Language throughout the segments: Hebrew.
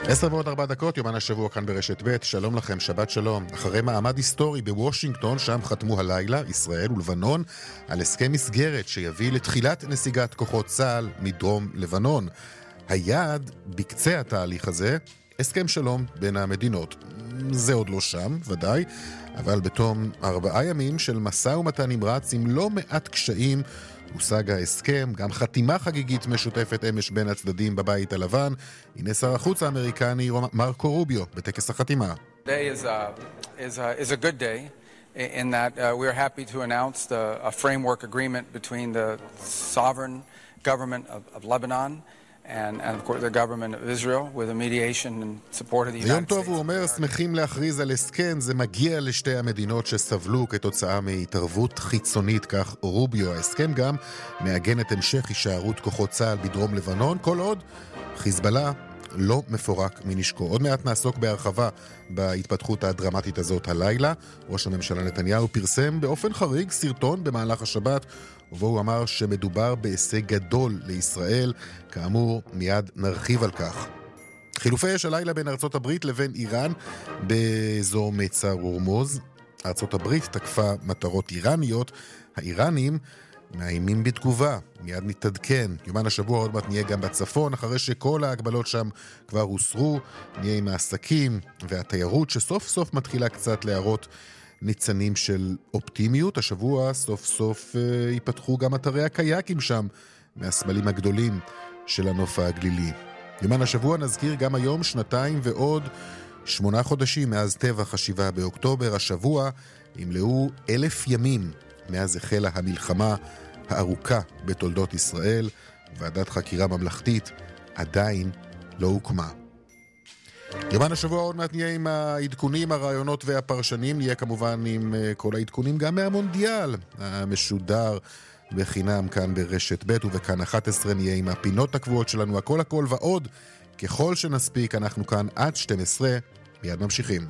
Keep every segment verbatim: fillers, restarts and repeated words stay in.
עשר ועוד ארבע דקות, יומן השבוע כאן ברשת ב', שלום לכם, שבת שלום. אחרי מעמד היסטורי בוושינגטון, שם חתמו הלילה, ישראל ולבנון, על הסכם מסגרת שיביא לתחילת נסיגת כוחות צה"ל מדרום לבנון. היעד בקצה התהליך הזה, הסכם שלום בין המדינות. זה עוד לא שם, ודאי, אבל בתום ארבעה ימים של מסע ומתן נמרץ עם לא מעט קשיים, הושג ההסכם, גם חתימה חגיגית משותפת אמש בין הצדדים בבית הלבן. הנה שר החוץ האמריקני מרקו רוביו בטקס החתימה. Today is a, is a, is a good day in that uh, we are happy to announce the, a framework agreement between the sovereign government of, of Lebanon and, and of course the government of Israel with a mediation and support of the United States. יום טוב, הוא אומר, שמחים להכריז על הסכם, זה מגיע לשתי המדינות שסבלו כתוצאה מהתערבות חיצונית, כך רוביו. ההסכם גם מעגן את המשך הישארות כוחות צה"ל בדרום לבנון, כל עוד חיזבאללה לא מפורק מנשקו. עוד מעט נעסוק בהרחבה בהתפתחות הדרמטית הזאת הלילה. ראש הממשלה נתניהו פרסם באופן חריג סרטון במהלך השבת, ובו הוא אמר שמדובר בהישג גדול לישראל. כאמור, מיד נרחיב על כך. חילופי אש הלילה בין ארצות הברית לבין איראן באזור מצר הורמוז. ארצות הברית תקפה מטרות איראניות, האיראנים מאיימים בתגובה. מיד נתעדכן. יומן השבוע עוד מעט נהיה גם בצפון, אחרי שכל ההגבלות שם כבר הוסרו. נהיה עם העסקים והתיירות שסוף סוף מתחילה קצת להראות ניצנים של אופטימיות. השבוע סוף סוף אה, ייפתחו גם אתרי הקייקים שם, מהסמלים הגדולים של הנוף הגלילי. יומן השבוע נזכיר גם היום שנתיים ועוד שמונה חודשים מאז טבח השבעה באוקטובר. השבוע ימלאו אלף ימים מאז החלה המלחמה הארוכה בתולדות ישראל. ועדת חקירה ממלכתית עדיין לא הוקמה. יומן השבוע עוד מעט נהיה עם העדכונים, הרעיונות והפרשנים. נהיה כמובן עם כל העדכונים גם מהמונדיאל המשודר בחינם כאן ברשת ב' ובכאן אחת עשרה. נהיה עם הפינות הקבועות שלנו, הכל הכל ועוד ככל שנספיק. אנחנו כאן עד שתים עשרה. מיד ממשיכים.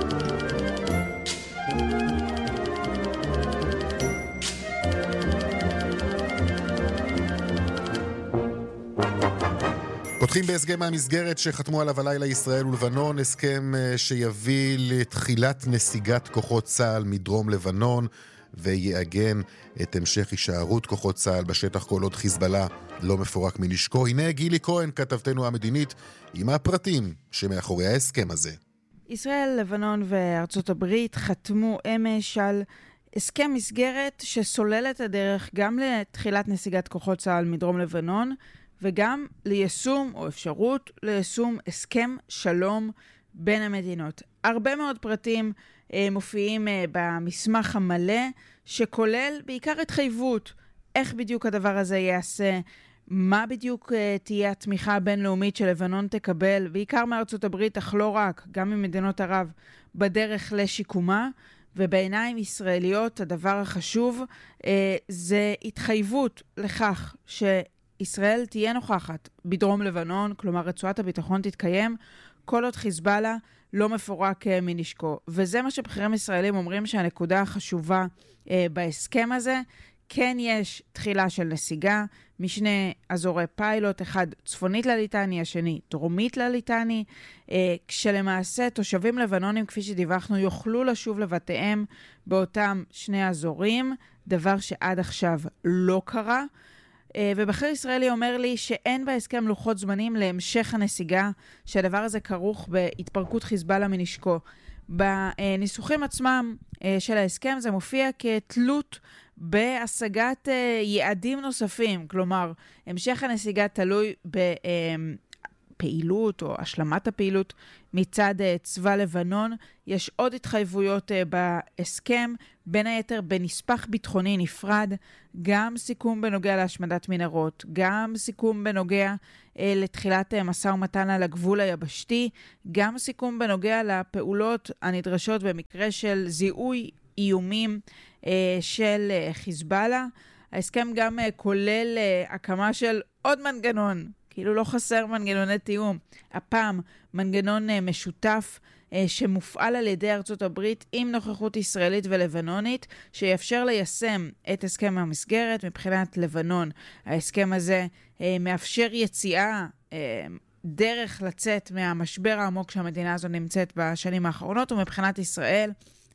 פותחים בהסכם המסגרת שחתמו עליו הלילה ישראל ולבנון, הסכם שיביא לתחילת נסיגת כוחות צה"ל מדרום לבנון ויעגן את המשך הישארות כוחות צה"ל בשטח כל עוד חיזבאללה לא מפורק מנשקו. הנה גילי כהן, כתבתנו המדינית, עם הפרטים שמאחורי ההסכם הזה. ישראל, לבנון וארצות הברית חתמו אמש על הסכם מסגרת שסולל את הדרך גם לתחילת נסיגת כוחות צה"ל מדרום לבנון וגם ליישום או אפשרות ליישום הסכם שלום בין המדינות. הרבה מאוד פרטים אה, מופיעים אה, במסמך המלא, שכולל בעיקר התחייבות, איך בדיוק הדבר הזה יעשה, מה בדיוק אה, תהיה התמיכה הבינלאומית שלבנון תקבל, בעיקר מארצות הברית, אך לא רק, גם ממדינות ערב, בדרך לשיקומה. ובעיניים ישראליות הדבר החשוב אה, זה התחייבות לכך ש... ישראל תהיה נוכחת בדרום לבנון, כלומר רצועת הביטחון תתקיים, כל עוד חיזבאללה לא מפורק מנשקו. וזה מה שבכירים ישראלים אומרים שהנקודה החשובה אה, בהסכם הזה. כן יש תחילה של נסיגה משני אזורי פיילוט, אחד צפונית לליטני, השני דרומית לליטני, אה, כשלמעשה תושבים לבנונים, כפי שדיווחנו, יוכלו לשוב לבתיהם באותם שני אזורים, דבר שעד עכשיו לא קרה. ובכיר ישראלי אומר לי שאין בהסכם לוחות זמנים להמשך הנסיגה, שהדבר הזה כרוך בהתפרקות חיזבאללה מנשקו. בניסוחים עצמם של ההסכם זה מופיע כתלות בהשגת יעדים נוספים, כלומר, המשך הנסיגה תלוי בפעילות או השלמת הפעילות מצד צבא לבנון. יש עוד התחייבויות בהסכם, בין היתר בנספח ביטחוני נפרד, גם סיכום בנוגע להשמדת מנהרות, גם סיכום בנוגע אה, לתחילת אה, משא ומתן על הגבול היבשתי, גם סיכום בנוגע לפעולות הנדרשות במקרה של זיהוי איומים אה, של אה, חיזבאללה. ההסכם גם אה, כולל אה, הקמה של עוד מנגנון, כאילו לא חסר מנגנוני תיאום, הפעם מנגנון אה, משותף, שמופעל על ידי ארצות הברית עם נוכחות ישראלית ולבנונית, שיאפשר ליישם את הסכם המסגרת. מבחינת לבנון, ההסכם הזה מאפשר יציאה דרך לצאת מהמשבר העמוק שהמדינה הזו נמצאת בשנים האחרונות, ומבחינת ישראל,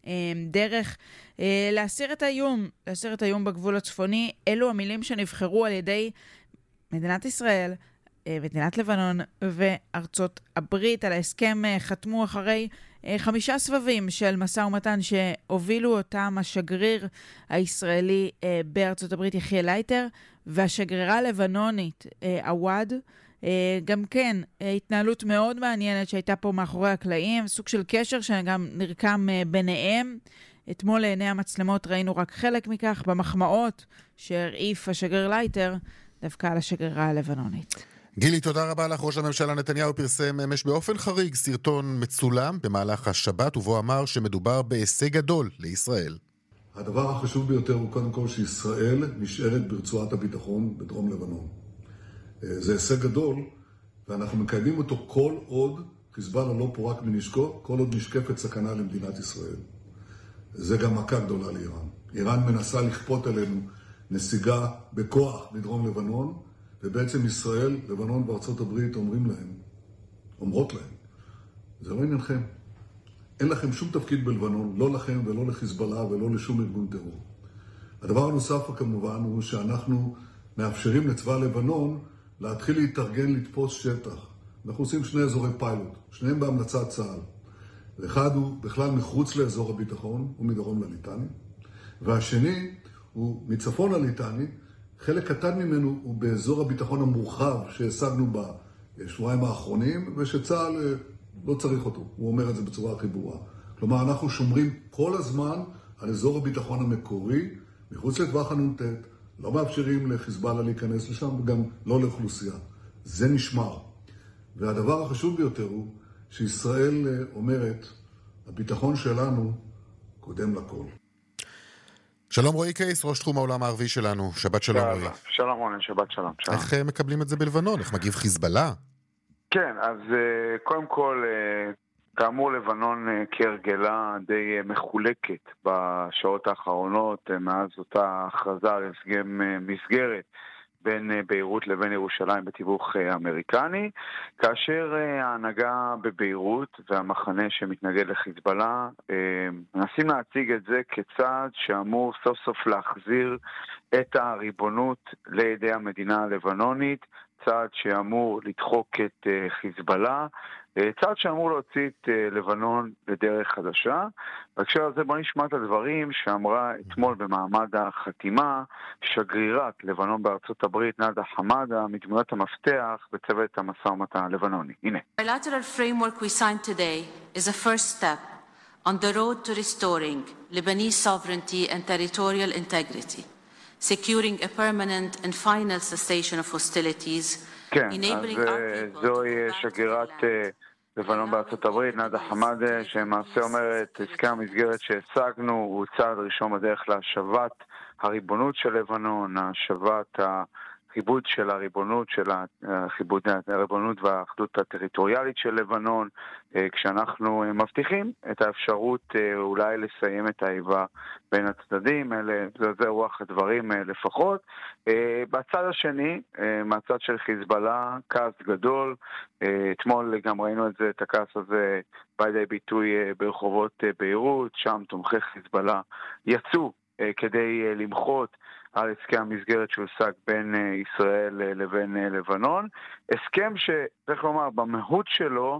דרך להסיר את האיום, להסיר את האיום בגבול הצפוני. אלו המילים שנבחרו על ידי מדינת ישראל, מדינת לבנון וארצות הברית. על ההסכם חתמו אחרי חמישה סבבים של משא ומתן שהובילו אותם השגריר הישראלי בארצות הברית יחיאל לייטר והשגרירה הלבנונית עווד. גם כן, התנהלות מאוד מעניינת שהייתה פה מאחורי הקלעים, סוג של קשר שגם נרקם ביניהם. אתמול לעיני המצלמות ראינו רק חלק מכך במחמאות שהרעיף השגריר לייטר דווקא על השגרירה הלבנונית. גילי, תודה רבה לך. ראש הממשלה נתניהו פרסם אמש באופן חריג סרטון מצולם במהלך השבת, ובו אמר שמדובר בהישג גדול לישראל. הדבר החשוב ביותר הוא קודם כל שישראל נשארת ברצועת הביטחון בדרום לבנון. זה הישג גדול, ואנחנו מקיימים אותו כל עוד חיזבאללה לא פורק מנשקו, כל עוד נשקפת סכנה למדינת ישראל. זה גם מכה גדולה לאיראן. איראן מנסה לכפות עלינו נסיגה בכוח מדרום לבנון, ובעצם ישראל, לבנון וארצות הברית אומרים להם, אומרות להם, זה לא עניינכם. אין לכם שום תפקיד בלבנון, לא לכם ולא לחיזבאללה ולא לשום ארגון טרור. הדבר הנוסף כמובן הוא שאנחנו מאפשרים לצבא לבנון להתחיל להתארגן לתפוס שטח. אנחנו עושים שני אזורי פיילוט, שניהם בהמלצת צה"ל. אחד הוא בכלל מחוץ לאזור הביטחון, הוא מדרום לליטני, והשני הוא מצפון לליטני, חלק קטן ממנו הוא באזור הביטחון המורחב שהשגנו בשבועיים האחרונים, ושצה"ל לא צריך אותו, הוא אומר את זה בצורה הכי ברורה. כלומר, אנחנו שומרים כל הזמן על אזור הביטחון המקורי, מחוץ לטווח הנ"ט, לא מאפשרים לחיזבאללה להיכנס לשם, וגם לא לאוכלוסייה. זה נשמר. והדבר החשוב ביותר הוא שישראל אומרת, הביטחון שלנו קודם לכל. שלום רועי קייס, ראש תחום העולם הערבי שלנו. שבת שלום רועי. שלום רונן, שבת שלום. איך מקבלים את זה בלבנון? איך מגיב חיזבאללה? כן, אז קודם כל, כאמור לבנון כהרגלה די מחולקת בשעות האחרונות, מאז אותה הכרזה על הסכם מסגרת בין ביירות לבין ירושלים בתיווך אמריקני, כאשר ההנהגה בביירות והמחנה שמתנגד לחיזבאללה מנסים להציג את זה כצעד שאמור סוף סוף להחזיר את הריבונות לידי המדינה הלבנונית, צעד שאמור לדחוק את חיזבאללה, צעד שאמור להוציא את לבנון לדרך חדשה. בהקשר הזה בוא נשמע את הדברים שאמרה אתמול במעמד החתימה שגרירת לבנון בארצות הברית נאדה חמאדה, מדמויות המפתח בצוות המשא ומתן הלבנוני. הנה. The bilateral framework we signed today is a first step on the road to restoring Lebanese sovereignty and territorial integrity, securing a permanent and final cessation of hostilities, כן, enabling אז our people זוהי to שגרירת לבנון בארצות הברית, נאדה חמאדה, שמעשה אומרת, הסכם המסגרת שהשגנו הוא צעד ראשון בדרך להשבת הריבונות של לבנון, השבת החיבוד של הריבונות, של החיבוד הריבונות והאחדות הטריטוריאלית של לבנון, כשאנחנו מבטיחים את האפשרות אולי לסיים את האיבה בין הצדדים, אלה, זה, זה רוח הדברים לפחות. בצד השני, מהצד של חיזבאללה, כעס גדול, אתמול גם ראינו את זה, את הכעס הזה בידי ביטוי ברחובות ביירות, שם תומכי חיזבאללה יצאו כדי למחות על הסכם המסגרת שהושג בין ישראל לבין לבנון. הסכם שצריך לומר, במהות שלו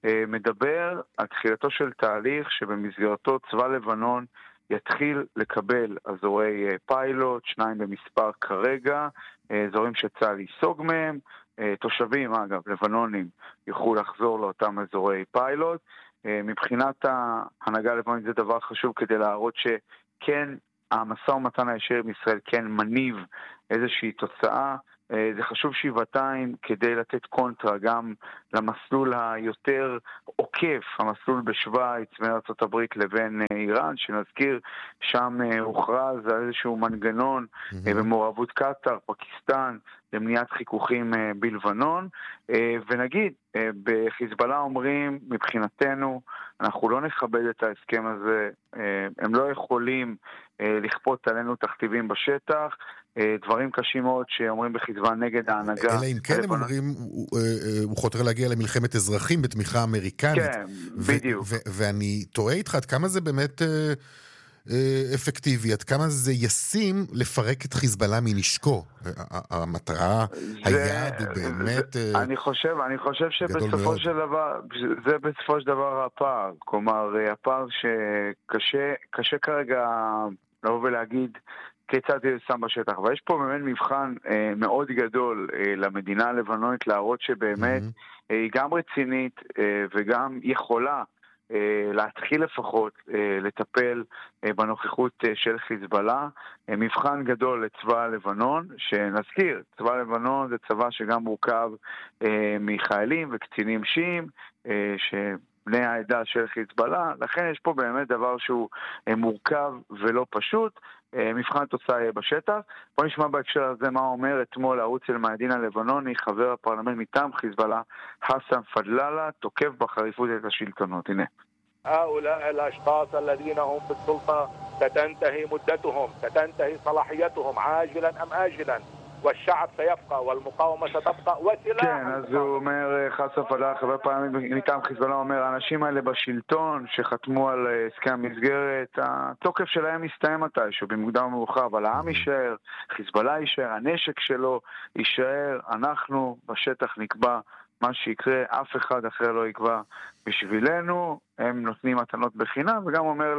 מדבר על תחילתו של תהליך שבמסגרתו צבא לבנון יתחיל לקבל אזורי פיילוט, שניים במספר כרגע, אזורים שצה"ל ייסוג מהם, תושבים, אגב, לבנונים, יוכלו לחזור לאותם אזורי פיילוט. מבחינת ההנהגה הלבנונית זה דבר חשוב כדי להראות שכן, המשא ומתן הישיר עם ישראל כן מניב איזושהי תוצאה. זה חשוב שבעתיים כדי לתת קונטרה גם למסלול היותר עוקף, המסלול בשוויץ, מארצות הברית לבין איראן, שנזכיר שם הוכרז על איזשהו מנגנון mm-hmm. במעורבות קטר, פקיסטן, למניעת חיכוכים בלבנון, ונגיד, בחיזבאללה אומרים, מבחינתנו, אנחנו לא נכבד את ההסכם הזה, הם לא יכולים לכפות עלינו תכתיבים בשטח, דברים קשים מאוד שאומרים בחיזבאללה נגד ההנהגה. אלא אם כן הם אומרים, הוא חותר להגיע למלחמת אזרחים בתמיכה אמריקנית. כן, בדיוק. ואני תוהה איתך עד כמה זה באמת אפקטיבי, עד כמה זה ישים לפרק את חיזבאללה מנשקו. המטרה, היעד הוא באמת אני חושב, אני חושב שבסופו של דבר, זה בסופו של דבר הפער. כלומר, הפער שקשה, קשה כרגע לבוא ולהגיד כיצד זה שם בשטח. ויש פה באמת מבחן אה, מאוד גדול אה, למדינה הלבנונית להראות שבאמת mm-hmm. אה, היא גם רצינית אה, וגם יכולה אה, להתחיל לפחות אה, לטפל אה, בנוכחות אה, של חיזבאללה. אה, מבחן גדול לצבא הלבנון, שנזכיר, צבא הלבנון זה צבא שגם מורכב אה, מחיילים וקצינים שיעים, אה, ש... בני העדה של חיזבאללה, לכן יש פה באמת דבר שהוא מורכב ולא פשוט, מבחן תוצאה יהיה בשטח. בוא נשמע בהקשר הזה מה אומר אתמול ערוץ אל-מיאדין הלבנוני, חבר הפרלמנט מטעם חיזבאללה, חסן פדללה, תוקף בחריפות את השלטונות. הנה. هؤلاء الأشخاص الذين هم في السلطة ستنتهي مدتهم ستنتهي صلاحيتهم عاجلا أم آجلا والشعب سيبقى والمقاومة ستبقى وسلاح. כן, אז הוא אומר, חסן פדללה, חבר הפרלמנט מטעם חיזבאללה, אומר, האנשים האלה בשלטון שחתמו על הסכם המסגרת, התוקף שלהם מסתיים מתישהו, במוקדם ומאוחר, אבל העם יישאר, חיזבאללה יישאר, הנשק שלו יישאר, אנחנו בשטח נקבע מה שיקרה, אף אחד אחר לא יקבע בשבילנו, הם נותנים מתנות בחינם, וגם אומר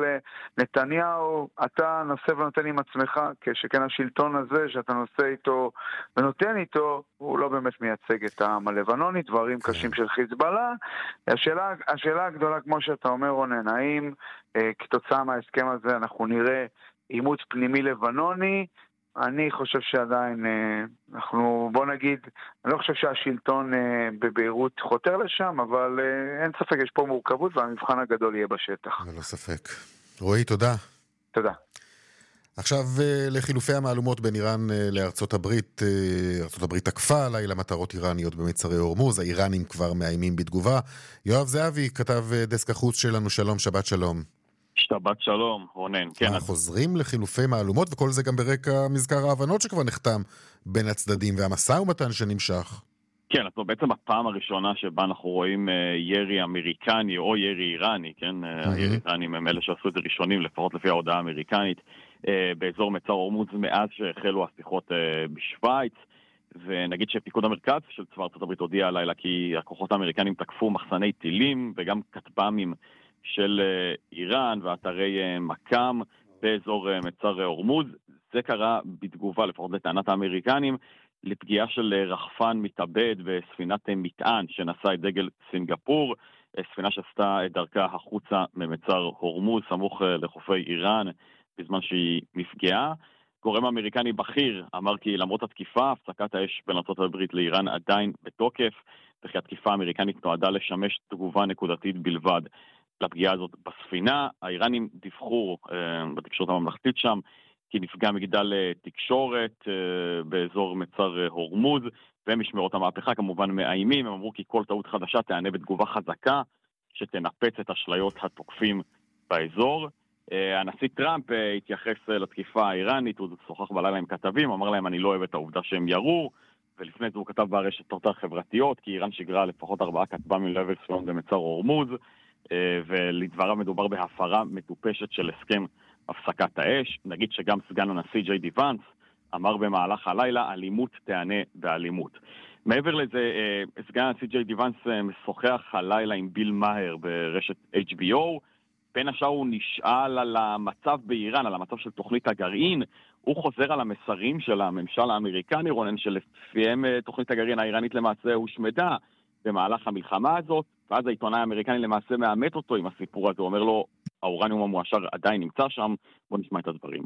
לנתניהו, אתה נושא ונותן עם עצמך, כשכן השלטון הזה שאתה נושא איתו ונותן איתו, הוא לא באמת מייצג את העם הלבנוני, דברים קשים של חיזבאללה. השאלה, השאלה הגדולה, כמו שאתה אומר רונן, האם אה, כתוצאה מההסכם הזה אנחנו נראה עימות פנימי לבנוני? אני חושב שעדיין, אנחנו, בוא נגיד, אני לא חושב שהשלטון בביירות חותר לשם, אבל אין ספק, יש פה מורכבות, והמבחן הגדול יהיה בשטח. לא ספק. רועי, תודה. תודה. עכשיו לחילופי המעלומות בין איראן לארצות הברית. ארצות הברית תקפה לילה מטרות איראניות במצרי הורמוז, האיראנים כבר מאיימים בתגובה. יואב זהבי, כתב דסק החוץ שלנו, שלום, שבת שלום. שבת שלום, רונן. כן. חוזרים לחילופי מעלומות, וכל זה גם ברקע מזכר ההבנות שכבר נחתם בין הצדדים, והמשא ומתן שנמשך. כן, אז בעצם הפעם הראשונה שבה אנחנו רואים ירי אמריקני או ירי איראני, כן? הירי איראנים הם אלה שעשו את זה ראשונים, לפחות לפי ההודעה האמריקנית, באזור מצר הורמוז מאז שהחלו השיחות בשוויץ, ונגיד שפיקוד המרכז של צבא ארצות הברית הודיע הלילה כי הכוחות האמריקנים תקפו מחסני טילים וגם כטב"מים של איראן ואתרי מקם באזור מצר הורמוז. זה קרה בתגובה, לפחות לטענת האמריקנים, לפגיעה של רחפן מתאבד בספינת מטען שנשא את דגל סינגפור, ספינה שעשתה את דרכה החוצה ממצר הורמוז, סמוך לחופי איראן, בזמן שהיא נפגעה. גורם אמריקני בכיר אמר כי למרות התקיפה, הפסקת האש בין ארצות הברית לאיראן עדיין בתוקף, וכי התקיפה האמריקנית נועדה לשמש תגובה נקודתית בלבד לפגיעה הזאת בספינה. האיראנים דיווחו אה, בתקשורת הממלכתית שם כי נפגע מגדל תקשורת אה, באזור מצר אה, הורמוז, ומשמרות המהפכה כמובן מאיימים. הם אמרו כי כל טעות חדשה תענה בתגובה חזקה שתנפץ את אשליות התוקפים באזור. אה, הנשיא טראמפ אה, התייחס אה, לתקיפה האיראנית, הוא שוחח בלילה עם כתבים, אמר להם אני לא אוהב את העובדה שהם ירו, ולפני זה הוא כתב ברשתות החברתיות כי איראן שגרה לפחות ארבעה כטב"מים לעבר ספינות במצר הורמוז, ולדבריו מדובר בהפרה מטופשת של הסכם הפסקת האש. נגיד שגם סגן הנשיא ג'יי די ואנס אמר במהלך הלילה, אלימות תענה באלימות. מעבר לזה, סגן הנשיא ג'יי די ואנס משוחח הלילה עם ביל מאהר ברשת אייץ' בי או. בין השאר הוא נשאל על המצב באיראן, על המצב של תוכנית הגרעין. הוא חוזר על המסרים של הממשל האמריקני, רונן, שלפיהם תוכנית הגרעין האיראנית למעשה הושמדה במהלך המלחמה הזאת, ואז העיתונאי האמריקני למעשה מאמת אותו עם הסיפור הזה, הוא אומר לו, האורניום המועשר עדיין נמצא שם. בוא נשמע את הדברים.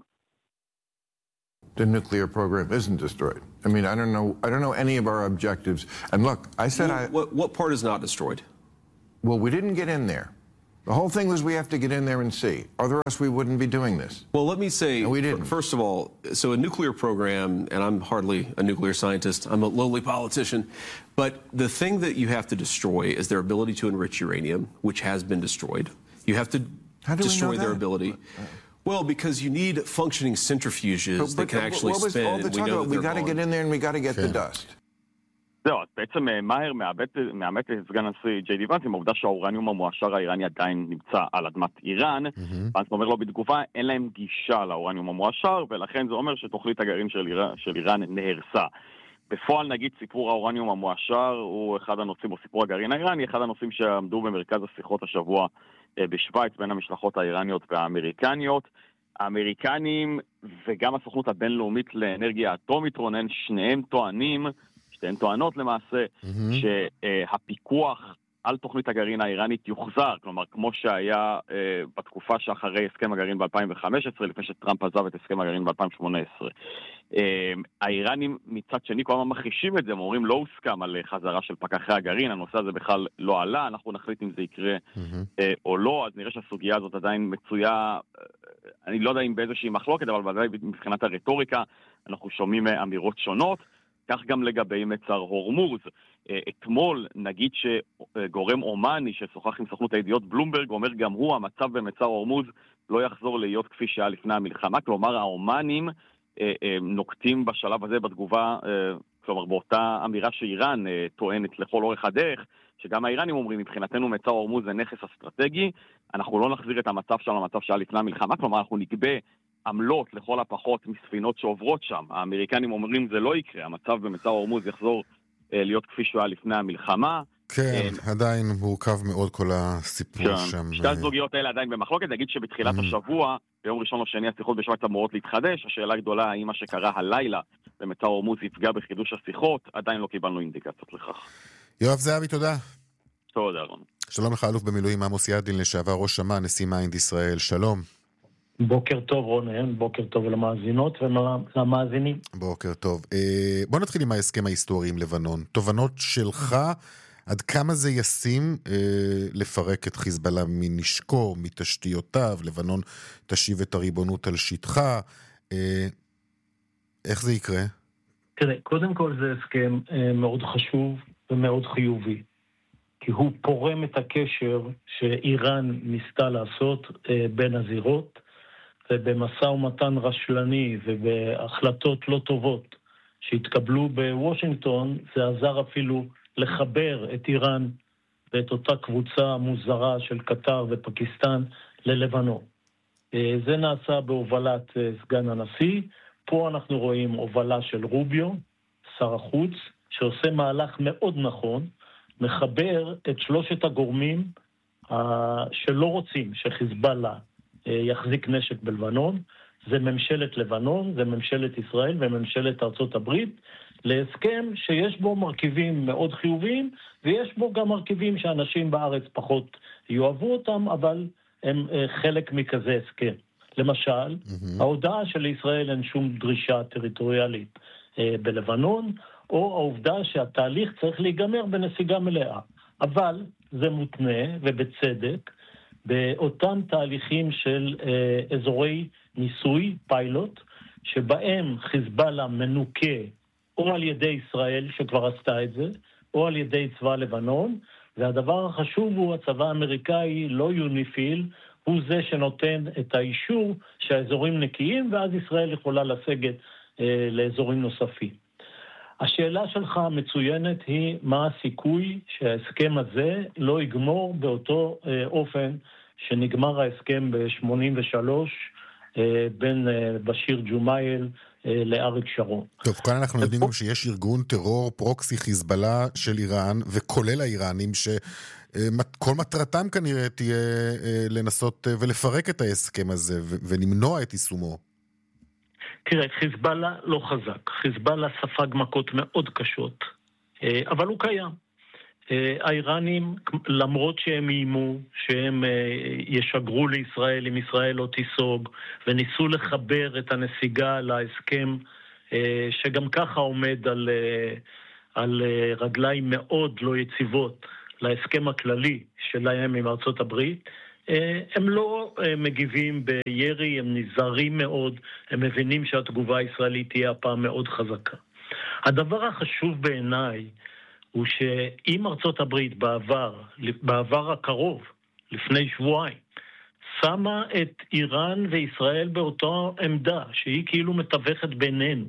The nuclear program isn't destroyed. I mean, I don't know, I don't know any of our objectives. And look, I said well, I... What, what part is not destroyed? Well, we didn't get in there. The whole thing was we have to get in there and see. Otherwise, we wouldn't be doing this. Well, let me say, no, we didn't. First of all, so a nuclear program, and I'm hardly a nuclear scientist, I'm a lowly politician, but the thing that you have to destroy is their ability to enrich uranium, which has been destroyed. You have to destroy their ability. Well, because you need functioning centrifuges But- that but can actually what was spin, all the and we talk know about? that We they're got to gone. get in there and we got to get the dust. זהו, אז בעצם אה, מאהר מאבד, מאמת את סגן הנשיא ג'יי די ואנס עם העובדה שהאורניום המועשר האיראני עדיין נמצא על אדמת איראן. ואנס אומר לו בתגובה, אין להם גישה לאורניום המועשר, ולכן זה אומר שתוכנית הגרעין של איראן, של איראן נהרסה. בפועל נגיד סיפור האורניום המועשר הוא אחד הנושאים, או סיפור הגרעין האיראני, אחד הנושאים שעמדו במרכז השיחות השבוע אה, בשוויץ בין המשלחות האיראניות והאמריקניות. האמריקנים וגם הסוכנות הבינלאומית לאנרגיה אטומית, רונן, שניהם טוענים, שתיהן טוענות למעשה, שהפיקוח על תוכנית הגרעין האיראנית יוחזר, כלומר כמו שהיה אה, בתקופה שאחרי הסכם הגרעין ב-אלפיים וחמש עשרה, לפני שטראמפ עזב את הסכם הגרעין ב-אלפיים שמונה עשרה. אה, האיראנים מצד שני כל הזמן מכחישים את זה, הם אומרים לא הוסכם על חזרה של פקחי הגרעין, הנושא הזה בכלל לא עלה, אנחנו נחליט אם זה יקרה אה, או לא, אז נראה שהסוגיה הזאת עדיין מצויה, אני לא יודע אם באיזושהי מחלוקת, אבל ודאי מבחינת הרטוריקה אנחנו שומעים אמירות שונות, כך גם לגבי מצר הורמוז. אתמול נגיד שגורם אומני ששוחח עם סוכנות הידיעות בלומברג אומר גם הוא המצב במצר הורמוז לא יחזור להיות כפי שהיה לפני המלחמה, כלומר האומנים נוקטים בשלב הזה בתגובה, כלומר באותה אמירה שאיראן טוענת לכל אורך הדרך, שגם האיראנים אומרים מבחינתנו מצר הורמוז זה נכס אסטרטגי, אנחנו לא נחזיר את המצב שם למצב שהיה לפני המלחמה, כלומר אנחנו נגבה עמלות לכל הפחות מספינות שעוברות שם. האמריקנים אומרים זה לא יקרה, המצב במצר הורמוז יחזור אה, להיות כפי שהוא היה לפני המלחמה. כן, אה, עדיין מורכב מאוד כל הסיפור כן. שם. שתי הסוגיות האלה עדיין במחלוקת, נגיד שבתחילת Mm-hmm. השבוע, ביום ראשון או שני השיחות בשוויץ אמורות להתחדש, השאלה הגדולה האם מה שקרה הלילה במצר הורמוז יפגע בחידוש השיחות, עדיין לא קיבלנו אינדיקציות לכך. יואב זהבי, תודה. תודה, רון. שלום לך, אלוף במילואים עמוס ידלין, לשעבר ראש אמ"ן, נשיא מיינד ישראל, שלום. בוקר טוב רונן, בוקר טוב למאזינות ולמאזינים. בוקר טוב. אה, בוא נתחיל עם ההסכם ההיסטורי עם לבנון. תובנות שלך, עד כמה זה ישים אה, לפרק את חיזבאללה מנשקו, מתשתיותיו, לבנון תשיב את הריבונות על שטחה, אה, איך זה יקרה? תראה, קודם כל זה הסכם אה, מאוד חשוב ומאוד חיובי, כי הוא פורם את הקשר שאיראן ניסתה לעשות אה, בין הזירות, ובמשא ומתן רשלני ובהחלטות לא טובות שהתקבלו בוושינגטון, זה עזר אפילו לחבר את איראן ואת אותה קבוצה מוזרה של קטר ופקיסטן ללבנון. זה נעשה בהובלת סגן הנשיא. פה אנחנו רואים הובלה של רוביו, שר החוץ, שעושה מהלך מאוד נכון, מחבר את שלושת הגורמים שלא רוצים שחיזבאללה יחזיק נשק בלבנון, זה ממשלת לבנון, זה ממשלת ישראל וממשלת ארצות הברית, להסכם שיש בו מרכיבים מאוד חיוביים, ויש בו גם מרכיבים שאנשים בארץ פחות יאהבו אותם, אבל הם חלק מכזה הסכם. למשל, mm-hmm. ההודעה של ישראל אין שום דרישה טריטוריאלית בלבנון, או העובדה שהתהליך צריך להיגמר בנסיגה מלאה. אבל זה מותנה, ובצדק, באותם תהליכים של אה, אזורי ניסוי, פיילוט, שבהם חיזבאללה מנוקה או על ידי ישראל שכבר עשתה את זה, או על ידי צבא לבנון, והדבר החשוב הוא הצבא האמריקאי, לא יוניפיל, הוא זה שנותן את האישור שהאזורים נקיים, ואז ישראל יכולה לסגת אה, לאזורים נוספים. השאלה שלך המצוינת היא מה הסיכוי שההסכם הזה לא יגמור באותו אה, אופן שנגמר ההסכם ב-שמונים ושלוש אה, בין אה, בשיר ג'ומייל אה, לאריק שרון. טוב, כאן אנחנו יודעים גם שיש ארגון טרור פרוקסי חיזבאללה של איראן, וכולל האיראנים, שכל מטרתם כנראה תהיה אה, לנסות אה, ולפרק את ההסכם הזה ו- ולמנוע את יישומו. תראה, חיזבאללה לא חזק. חיזבאללה ספג מכות מאוד קשות, אבל הוא קיים. האיראנים, למרות שהם איימו, שהם ישגרו לישראל אם ישראל לא תיסוג, וניסו לחבר את הנסיגה להסכם שגם ככה עומד על, על רגליים מאוד לא יציבות, להסכם הכללי שלהם עם ארצות הברית, הם לא מגיבים בירי, הם נזהרים מאוד, הם מבינים שהתגובה הישראלית תהיה הפעם מאוד חזקה. הדבר החשוב בעיניי הוא שאם ארצות הברית בעבר, בעבר הקרוב, לפני שבועיים, שמה את איראן וישראל באותו עמדה, שהיא כאילו מתווכת בינינו,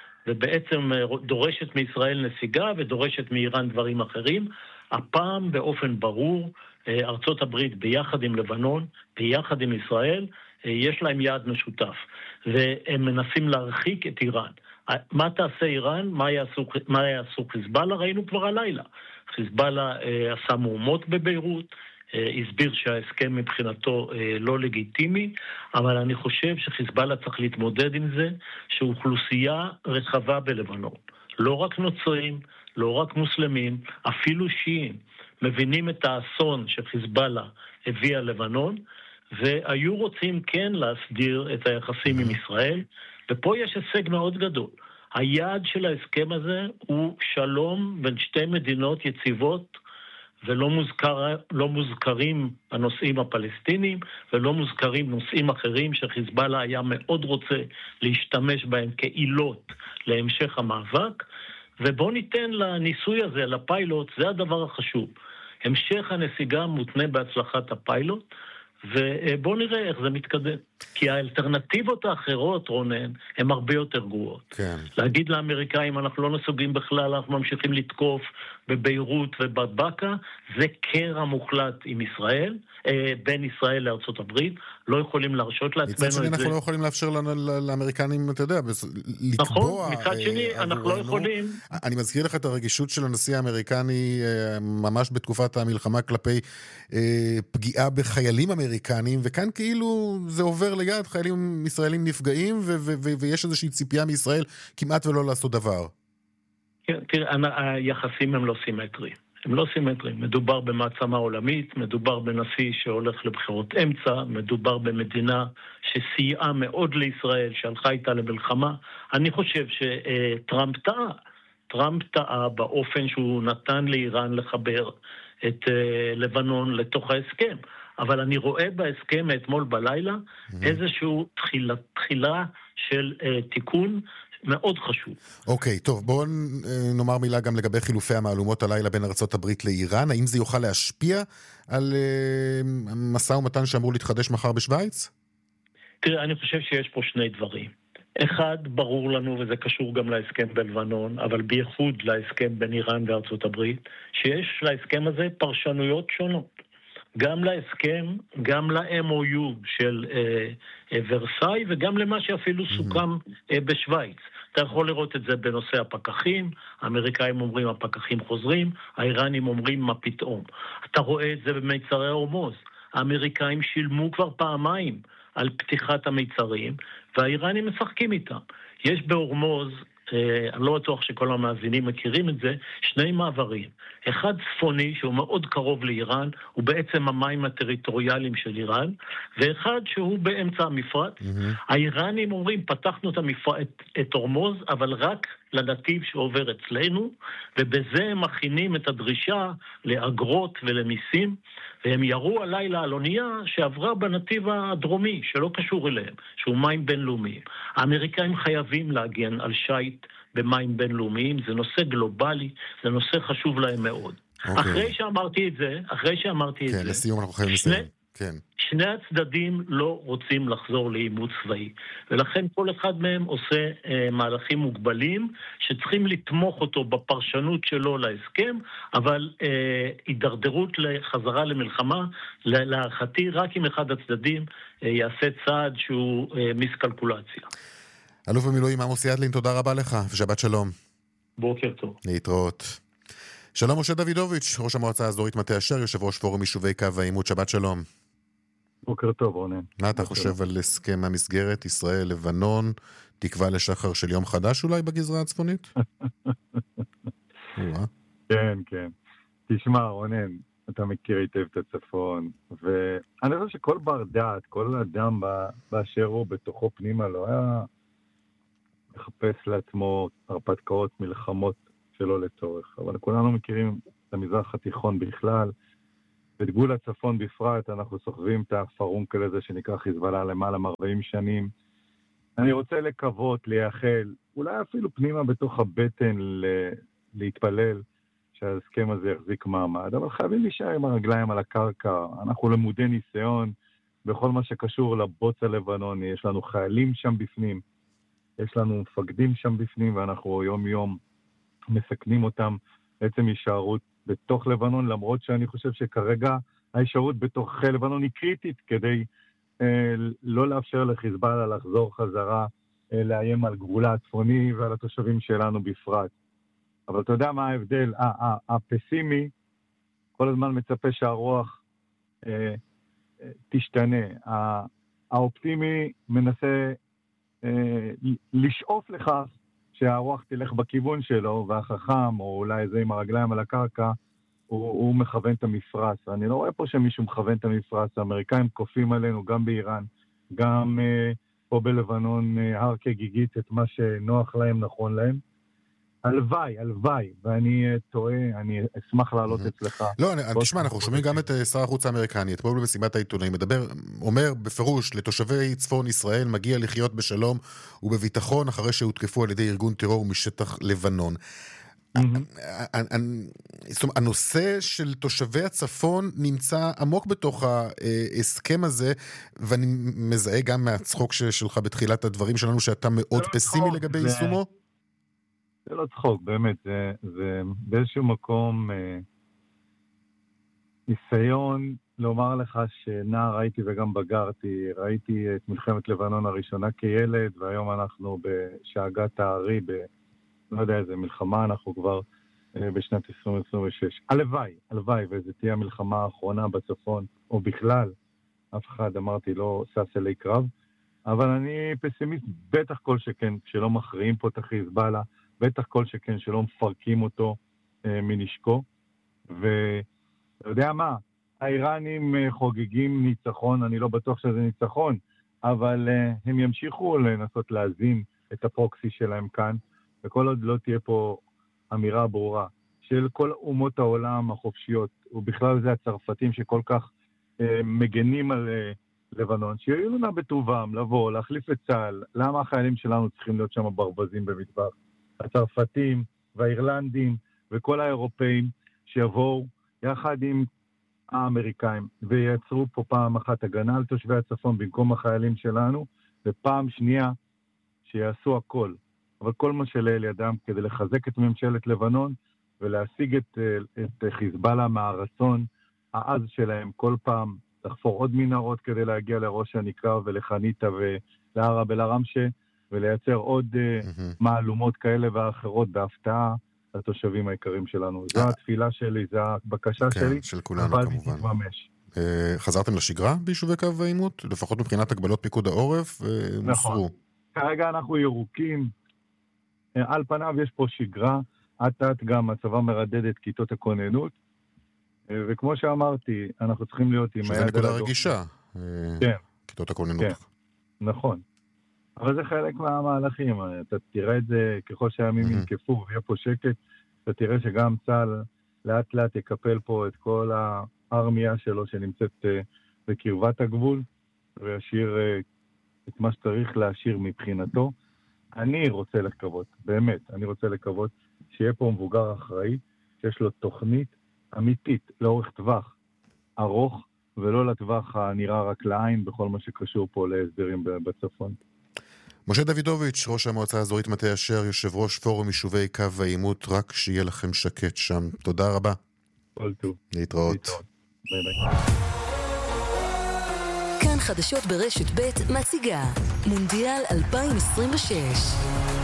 ובעצם דורשת מישראל נסיגה ודורשת מאיראן דברים אחרים. הפעם באופן ברור, ארצות הברית ביחד עם לבנון, ביחד עם ישראל, יש להם יעד משותף, והם מנסים להרחיק את איראן. מה תעשה איראן? מה יעשו, מה יעשו חיזבאללה? ראינו כבר הלילה. חיזבאללה אה, עשה מהומות בביירות, אה, הסביר שההסכם מבחינתו אה, לא לגיטימי, אבל אני חושב שחיזבאללה צריך להתמודד עם זה, שאוכלוסייה רחבה בלבנון, לא רק נוצרים, לא רק מוסלמים, אפילו שיעים, מבינים את האסון שחיזבאללה הביאה לבנון, והיו רוצים כן להסדיר את היחסים עם ישראל, ופה יש הישג מאוד גדול. היעד של ההסכם הזה הוא שלום בין שתי מדינות יציבות, ולא מוזכר, לא מוזכרים הנושאים הפלסטינים, ולא מוזכרים נושאים אחרים שחיזבאללה היה מאוד רוצה להשתמש בהם כעילות להמשך המאבק, ובוא ניתן לניסוי הזה, לפיילוט, זה הדבר החשוב. המשך הנסיגה מותנה בהצלחת הפיילוט, ובואו נראה איך זה מתקדם. כי האלטרנטיבות האחרות, רונן, הן הרבה יותר גרועות. כן. להגיד לאמריקאים, אנחנו לא נסוגים בכלל, אנחנו ממשיכים לתקוף בביירות ובבקה, זה קרע מוחלט עם ישראל, בין ישראל לארצות הברית, לא יכולים להרשות לעצמנו את זה. מצד שני אנחנו לא יכולים לאפשר לאמריקנים, אתה יודע, לקבוע... נכון, מצד שני אנחנו לא יכולים... אני מזכיר לך את הרגישות של הנשיא האמריקני, ממש בתקופת המלחמה כלפי פגיעה בחיילים אמריקנים, וכאן כאילו זה עובר ליד, חיילים ישראלים נפגעים, ויש איזושהי ציפייה מישראל כמעט ולא לעשות דבר. כן, תראה, היחסים הם לא סימטריים. הם לא סימטריים. מדובר במעצמה עולמית, מדובר בנשיא שהולך לבחירות אמצע, מדובר במדינה שסייעה מאוד לישראל, שהלכה איתה למלחמה. אני חושב שטראמפ טעה. טראמפ טעה באופן שהוא נתן לאיראן לחבר את לבנון לתוך ההסכם. אבל אני רואה בהסכם אתמול בלילה איזשהו תחילה, תחילה של תיקון מאוד חשוב. אוקיי, טוב, בואו נאמר מילה גם לגבי חילופי המעלומות הלילה בין ארצות הברית לאיראן. האם זה יוכל להשפיע על משא ומתן שאמור להתחדש מחר בשוויץ? תראה, אני חושב שיש פה שני דברים. אחד, ברור לנו, וזה קשור גם להסכם בלבנון, אבל בייחוד להסכם בין איראן וארצות הברית, שיש להסכם הזה פרשנויות שונות. גם להסכם, גם ל-אם או יו של אה, אה, ורסאי, וגם למה שאפילו סוכם אה, בשוויץ. אתה יכול לראות את זה בנושא הפקחים, האמריקאים אומרים הפקחים חוזרים, האיראנים אומרים מה פתאום. אתה רואה את זה במיצרי הורמוז. האמריקאים שילמו כבר פעמיים על פתיחת המיצרים, והאיראנים משחקים איתם. יש בהורמוז, אני לא בטוח שכל המאזינים מכירים את זה, שני מעברים. אחד צפוני שהוא מאוד קרוב לאיראן, הוא בעצם המים הטריטוריאליים של איראן, ואחד שהוא באמצע המפרץ. Mm-hmm. האיראנים אומרים, פתחנו את, המפרץ, את, את הורמוז, אבל רק לנתיב שעובר אצלנו, ובזה הם מכינים את הדרישה לאגרות ולמיסים, והם ירו הלילה על אונייה שעברה בנתיב הדרומי, שלא קשור אליהם, שהוא מים בינלאומיים. האמריקאים חייבים להגן על שייט במים בינלאומיים, זה נושא גלובלי, זה נושא חשוב להם מאוד. Okay. אחרי שאמרתי את זה, אחרי שאמרתי את כן, זה, לסיום אנחנו חייבים לסיים. כן. שני הצדדים לא רוצים לחזור לעימות צבאי, ולכן כל אחד מהם עושה אה, מהלכים מוגבלים, שצריכים לתמוך אותו בפרשנות שלו להסכם, אבל אה, הידרדרות לחזרה למלחמה, להערכתי רק אם אחד הצדדים אה, יעשה צעד שהוא אה, מיסקלקולציה. אלוף במילואים עמוס ידלין, תודה רבה לך, ושבת שלום. בוקר טוב. להתראות. שלום משה דוידוביץ', ראש המועצה האזורית מטה אשר, יושב ראש פורום יישובי קו העימות, שבת שלום. בוקר טוב, רונן. מה אתה חושב על הסכם המסגרת, ישראל, לבנון, תקווה לשחר של יום חדש אולי בגזרה הצפונית? כן, כן. תשמע, רונן, אתה מכיר היטב את הצפון, ואני חושב שכל בר דעת, כל אדם באשר הוא בתוכו פנימה, לא היה לחפש לעצמו הרפתקאות, מלחמות שלא לצורך. אבל כולנו מכירים את המזרח התיכון בכלל, ואת גבול הצפון בפרט, אנחנו סוחבים את הפרונקל הזה שנקרא חיזבאללה למעלה מ-ארבעים שנים. אני רוצה לקוות, לייחל, אולי אפילו פנימה בתוך הבטן להתפלל שההסכם הזה יחזיק מעמד, אבל חייבים להישאר עם הרגליים על הקרקע. אנחנו למודי ניסיון, בכל מה שקשור לבוץ הלבנוני. יש לנו חיילים שם בפנים, יש לנו מפקדים שם בפנים, ואנחנו יום יום מסכנים אותם בעצם הישארות בתוך לבנון, למרות שאני חושב שכרגע ההישארות בתוך לבנון היא קריטית, כדי אה, לא לאפשר לחיזבאללה לחזור חזרה, אה, לאיים על גבולה הצפוני ועל התושבים שלנו בפרט. אבל אתה יודע מה ההבדל? הפסימי כל הזמן מצפה שהרוח אה, תשתנה. האופטימי מנסה אה, לשאוף לכך שהרוח תלך בכיוון שלו, והחכם, או אולי זה עם הרגליים על הקרקע, הוא, הוא מכוון את המפרץ. אני לא רואה פה שמישהו מכוון את המפרץ. האמריקאים קופים עלינו, גם באיראן, גם אה, פה בלבנון, אה, הר כגיגית, את מה שנוח להם, נכון להם. הלוואי, הלוואי, ואני טועה, אני אשמח לעלות אצלך. לא, תשמע, אנחנו שומעים גם את שר החוץ האמריקני, אתמול במסיבת העיתונאים, מדבר, אומר בפירוש, לתושבי צפון ישראל מגיע לחיות בשלום ובביטחון, אחרי שהותקפו על ידי ארגון טרור משטח לבנון. הנושא של תושבי הצפון נמצא עמוק בתוך ההסכם הזה, ואני מזהה גם מהצחוק שלך בתחילת הדברים שלנו, שאתה מאוד פסימי לגבי יישומו. זה לא צחוק, באמת, זה, זה באיזשהו מקום אה, ניסיון לומר לך שנער ראיתי וגם בגרתי, ראיתי את מלחמת לבנון הראשונה כילד, והיום אנחנו בשאגת הארי, ב, לא יודע איזה מלחמה, אנחנו כבר אה, בשנת עשרים עשרים ושש. הלוואי, הלוואי, וזו תהיה המלחמה האחרונה בצפון, או בכלל, אף אחד, אמרתי, לא סס אלי קרב, אבל אני פסימיסט, בטח כל שכן, כשלא מכריעים פה את החיזבאללה, בטח כל שכן שלא מפרקים אותו אה, מנשקו. ואתה יודע מה, האיראנים אה, חוגגים ניצחון, אני לא בטוח שזה ניצחון, אבל אה, הם ימשיכו לנסות להזין את הפרוקסי שלהם כאן, וכל עוד לא תהיה פה אמירה ברורה של כל אומות העולם החופשיות, ובכלל זה הצרפתים שכל כך אה, מגנים על אה, לבנון, שיהיו לנו בטובם לבוא, להחליף את צה"ל. למה החיילים שלנו צריכים להיות שם ברווזים במטבח? הצרפתים והאירלנדים וכל האירופאים שיבואו יחד עם האמריקאים וייצרו פה פעם אחת הגנה על תושבי הצפון במקום החיילים שלנו, ופעם שנייה שיעשו הכל, אבל כל מה שלאל ידם כדי לחזק את ממשלת לבנון ולהשיג את, את חיזבאללה מהרצון העז שלהם כל פעם לחפור עוד מנהרות כדי להגיע לראש הנקרה ולחניתה ולערב אל-ערמשה, ולייצר עוד mm-hmm. מהלומות כאלה ואחרות בהפתעה לתושבים העיקרים שלנו. זו התפילה שלי, זו הבקשה כן, שלי, של כולנו כמובן. תתממש. חזרתם לשגרה ביישובי קו העימות? לפחות מבחינת הגבלות פיקוד העורף? נכון. נוסרו. כרגע אנחנו ירוקים. על פניו יש פה שגרה, עד-עד גם הצבא מרדד את כיתות הכוננות, וכמו שאמרתי, אנחנו צריכים להיות עם... שזה נקודה רגישה. כן. כיתות הכוננות. כן, נכון. אבל זה חלק מהמהלכים, אתה תראה את זה ככל שהימים mm-hmm. ינקפו ויהיה פה שקט, אתה תראה שגם צה"ל לאט לאט יקפל פה את כל הארמיה שלו שנמצאת uh, בקרבת הגבול, וישאיר uh, את מה שצריך להשאיר מבחינתו. אני רוצה לקוות, באמת, אני רוצה לקוות שיהיה פה מבוגר אחראי, שיש לו תוכנית אמיתית לאורך טווח ארוך, ולא לטווח הנראה רק לעין בכל מה שקשור פה להסדרים בצפון. משה דוידוביץ', ראש המועצה האזורית מטה אשר, יושב ראש פורום יישובי קו העימות, רק שיהיה לכם שקט שם. תודה רבה. כל טוב. להתראות. ביי ביי. כאן חדשות ברשת ב' מציגה מונדיאל אלפיים עשרים ושש.